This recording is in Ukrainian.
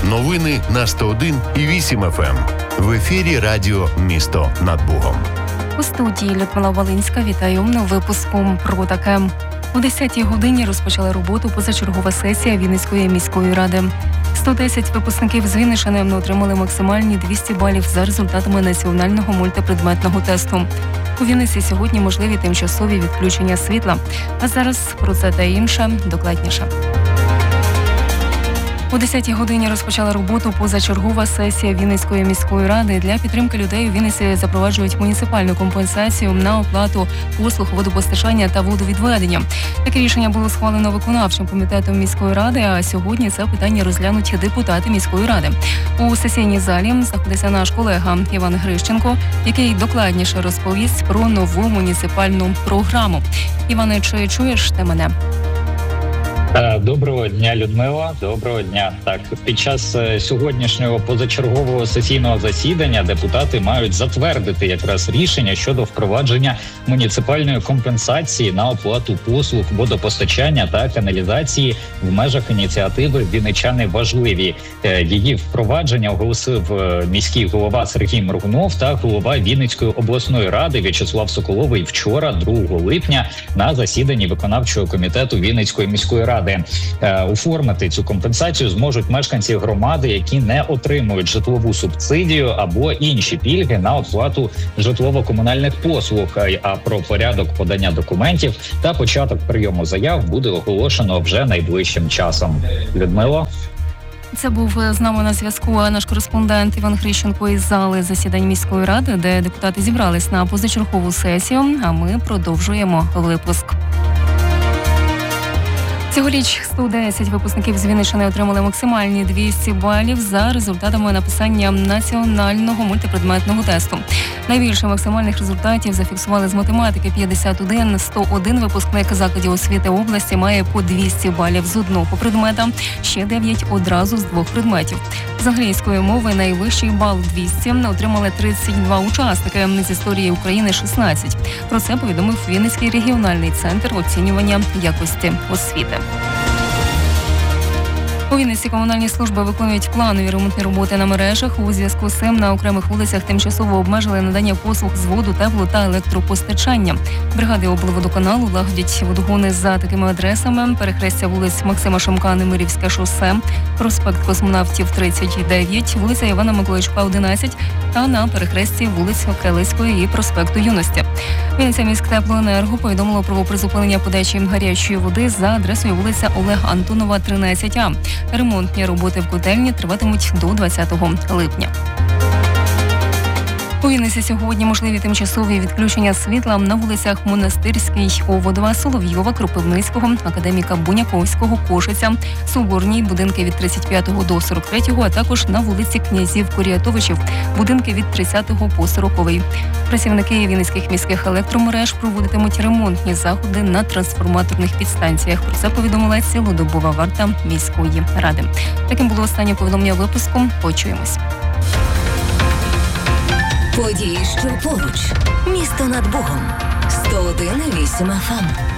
Новини на 101,8 FM. В ефірі радіо «Місто над Богом». У студії Людмила Волинська. Вітаю на випуску про таке. О 10-й годині розпочала роботу позачергова сесія Вінницької міської ради. 110 випускників з Вінниччини отримали максимальні 200 балів за результатами національного мультипредметного тесту. У Вінниці сьогодні можливі тимчасові відключення світла. А зараз про це та інше докладніше. О 10-й годині розпочала роботу позачергова сесія Вінницької міської ради. Для підтримки людей у Вінниці запроваджують муніципальну компенсацію на оплату послуг водопостачання та водовідведення. Таке рішення було схвалено виконавчим комітетом міської ради, а сьогодні це питання розглянуть депутати міської ради. У сесійній залі знаходиться наш колега Іван Грищенко, який докладніше розповість про нову муніципальну програму. Іване, чи чуєш ти мене? Доброго дня, Людмила. Доброго дня. Так, під час сьогоднішнього позачергового сесійного засідання депутати мають затвердити якраз рішення щодо впровадження муніципальної компенсації на оплату послуг водопостачання та каналізації в межах ініціативи «Вінничани важливі». Її впровадження оголосив міський голова Сергій Моргунов та голова Вінницької обласної ради В'ячеслав Соколовий вчора, 2 липня, на засіданні виконавчого комітету Вінницької міської ради. Оформити цю компенсацію зможуть мешканці громади, які не отримують житлову субсидію або інші пільги на оплату житлово-комунальних послуг. А про порядок подання документів та початок прийому заяв буде оголошено вже найближчим часом. Людмила? Це був з нами на зв'язку наш кореспондент Іван Грищенко із зали засідань міської ради, де депутати зібрались на позачергову сесію, а ми продовжуємо випуск. Цьогоріч 110 випускників з Вінниччини отримали максимальні 200 балів за результатами написання національного мультипредметного тесту. Найбільше максимальних результатів зафіксували з математики 51. 101 випускник закладів освіти області має по 200 балів з одного предмета, ще 9 одразу з 2 предметів. З англійської мови найвищий бал 200 отримали 32 учасники, з історії України – 16. Про це повідомив Вінницький регіональний центр оцінювання якості освіти. У Вінниці комунальні служби виконують планові ремонтні роботи на мережах. У зв'язку з цим на окремих вулицях тимчасово обмежили надання послуг з воду, тепло та електропостачання. Бригади облводоканалу лагодять водогони за такими адресами: перехрестя вулиць Максима Шемка, Немирівське шосе, проспект Космонавтів 39, вулиця Івана Миколайчука 11 та на перехресті вулиць Келицької і проспекту Юності. Вінниця міськтеплоенерго повідомило про призупинення подачі гарячої води за адресою вулиця Олега Антонова, 13А. Ремонтні роботи в котельні триватимуть до 20 липня. У Вінниці сьогодні можливі тимчасові відключення світла на вулицях Монастирській, Оводова, Соловйова, Кропивницького, Академіка Буняковського, Кошиця, Соборній, будинки від 35 до 43, а також на вулиці Князів Куріатовичів, будинки від 30 по 40. Працівники Вінницьких міських електромереж проводитимуть ремонтні заходи на трансформаторних підстанціях. Про це повідомила цілодобова варта міської ради. Таким було останнє повідомлення випуску. Почуємось. Події, що поруч. Місто над Богом. 101,8 FM.